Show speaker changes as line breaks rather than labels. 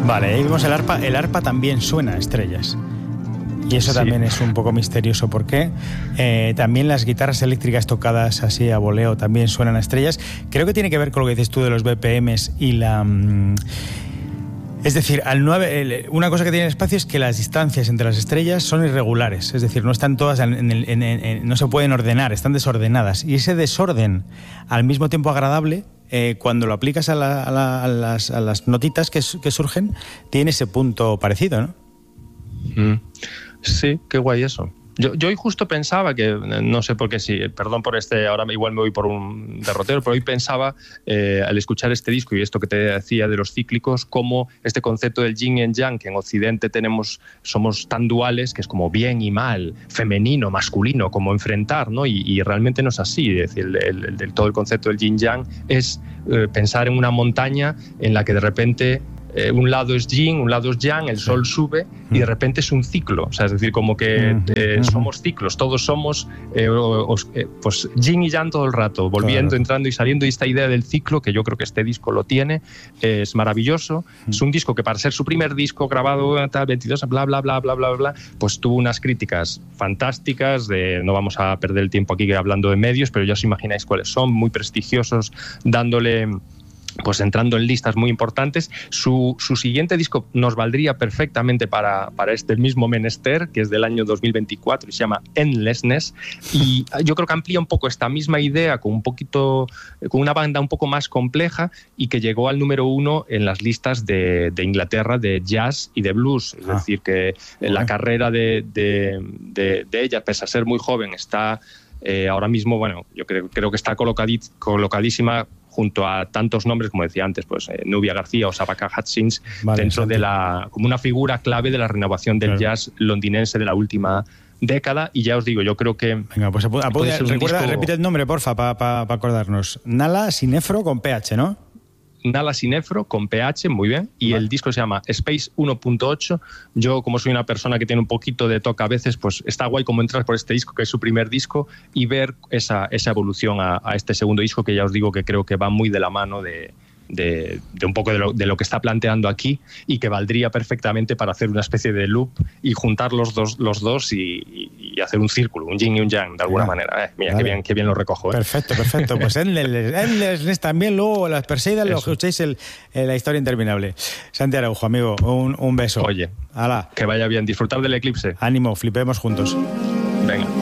Vale, ahí vemos el arpa. El arpa también suena a estrellas. Y eso también es un poco misterioso. ¿Por qué? También las guitarras eléctricas tocadas así a voleo también suenan a estrellas. Creo que tiene que ver con lo que dices tú de los BPMs y la... Es decir, una cosa que tiene el espacio es que las distancias entre las estrellas son irregulares, es decir, no están todas no se pueden ordenar, están desordenadas. Y ese desorden, al mismo tiempo agradable, cuando lo aplicas a las notitas que surgen, tiene ese punto parecido, ¿no?
Sí, qué guay eso. Yo hoy justo pensaba que, no sé por qué, sí, perdón por ahora igual me voy por un derrotero, pero hoy pensaba, al escuchar este disco y esto que te decía de los cíclicos, cómo este concepto del yin y yang, que en Occidente somos tan duales, que es como bien y mal, femenino, masculino, como enfrentar, ¿no? Y realmente no es así. Es decir, todo el concepto del yin yang es pensar en una montaña en la que de repente... un lado es yin, un lado es yang, el sol sube y de repente es un ciclo, o sea, es decir, como que somos ciclos, todos somos pues yin y yang todo el rato, volviendo, entrando y saliendo, y esta idea del ciclo, que yo creo que este disco lo tiene, es maravilloso. Es un disco que para ser su primer disco grabado tal 22, bla bla bla bla bla bla, pues tuvo unas críticas fantásticas, no vamos a perder el tiempo aquí hablando de medios, pero ya os imagináis cuáles son, muy prestigiosos, pues entrando en listas muy importantes. Su siguiente disco nos valdría perfectamente para este mismo menester, que es del año 2024 y se llama Endlessness, y yo creo que amplía un poco esta misma idea con una banda un poco más compleja y que llegó al número 1 en las listas de Inglaterra de jazz y de blues. Es decir, que la carrera de ella, pese a ser muy joven, está ahora mismo, bueno, yo creo que está colocadísima junto a tantos nombres, como decía antes, pues Nubia García o Shabaka Hutchins, dentro de como una figura clave de la renovación del jazz londinense de la última década. Y ya os digo, yo creo que... Venga, pues
repite el nombre, porfa, para acordarnos. Nala Sinefro con PH, ¿no?
Nala Sinefro con PH, muy bien, y el disco se llama Space 1.8. Yo, como soy una persona que tiene un poquito de toque a veces, pues está guay como entrar por este disco, que es su primer disco, y ver esa evolución a este segundo disco, que ya os digo que creo que va muy de la mano de un poco de lo que está planteando aquí, y que valdría perfectamente para hacer una especie de loop y juntar los dos y hacer un círculo, un yin y un yang, de alguna manera. Mira, vale. qué bien lo recojo.
Perfecto. Pues Endlessness también, luego las Perseidas, lo escuchéis la historia interminable. Santi Araujo, amigo, un beso.
Oye, que vaya bien, disfrutar del eclipse.
Ánimo, flipemos juntos.
Venga.